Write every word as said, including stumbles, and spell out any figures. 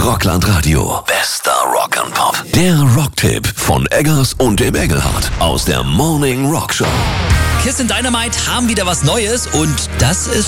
Rockland Radio. Bester Rock'n'Pop. Der Rocktipp von Eggers und dem Engelhardt aus der Morning Rock Show. Kiss and Dynamite haben wieder was Neues und das ist